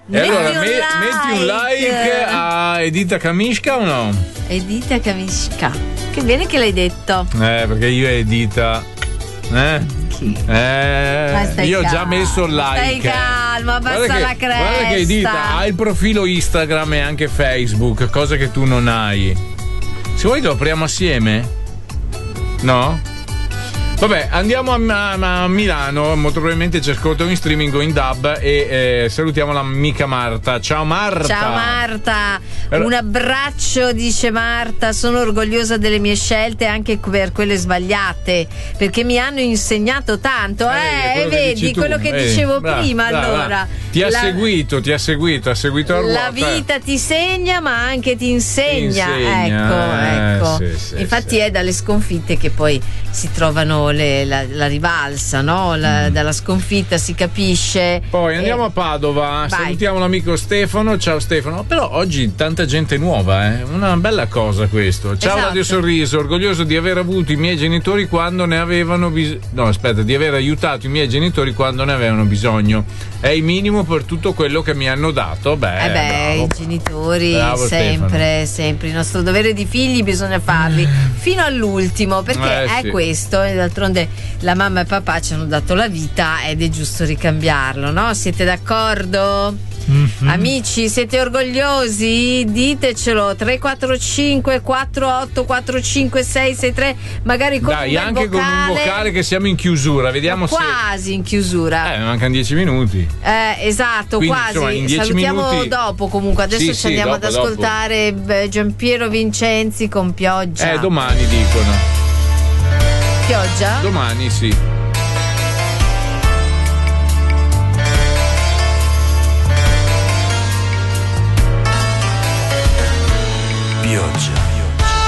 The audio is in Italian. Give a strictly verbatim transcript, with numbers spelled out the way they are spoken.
E metti allora un me- like. metti un like a Edita Kamishka o no? Edita Kamishka. Che bene che l'hai detto. Eh, perché io e Edita. Eh? Chi? Eh, stai io ho già calmo, messo il like. stai calmo, abbassa Guarda che- la cresta. Guarda che Edita ha il profilo Instagram e anche Facebook, cosa che tu non hai. Se vuoi lo apriamo assieme? No? Vabbè, andiamo a, a- a Milano, molto probabilmente ci ascoltano in streaming o in dub e eh, salutiamo l'amica Marta. Ciao Marta! Ciao Marta, Allora- un abbraccio, dice Marta, sono orgogliosa delle mie scelte anche per quelle sbagliate perché mi hanno insegnato tanto, Eh, eh, quello che vedi dici tu, quello che vedi. dicevo Brava, prima brava, allora. brava. Ti ha La- seguito, ti ha seguito, ha seguito a ruota. La vita ti segna ma anche ti insegna, Ti insegna, ecco, eh, ecco. sì, sì, Infatti sì. è dalle sconfitte che poi si trovano le- la, la rivalsa, no? La- Mm. dalla sconfitta si capisce. Poi andiamo Eh, a Padova, vai. salutiamo l'amico Stefano. Ciao Stefano. Però oggi tanta gente nuova, eh? Una bella cosa questo. Ciao Esatto. Radio Sorriso, orgoglioso di aver avuto i miei genitori quando ne avevano bisogno. No, aspetta, di aver aiutato i miei genitori quando ne avevano bisogno. È il minimo per tutto quello che mi hanno dato. Beh, Eh beh, bravo. i genitori Bravo, sempre, sempre. Il nostro dovere di figli bisogna farli fino all'ultimo, perché Eh, è sì. questo. E d'altronde la mamma e il papà ci hanno dato la vita ed è giusto ricambiarlo, no? Siete d'accordo? Mm-hmm. Amici, siete orgogliosi? Ditecelo. Tre quattro cinque quattro otto quattro cinque sei sei tre, magari con Dai, un bel anche con un vocale che siamo in chiusura. Vediamo se. quasi in chiusura. Eh, mancano dieci minuti. Eh, esatto, Quindi, quasi. insomma, in dieci Salutiamo minuti- dopo comunque. Adesso Sì, ci sì, andiamo dopo, ad ascoltare beh, Giampiero Vincenzi con Pioggia. Eh, domani dicono. Pioggia? Domani sì. Pioggia.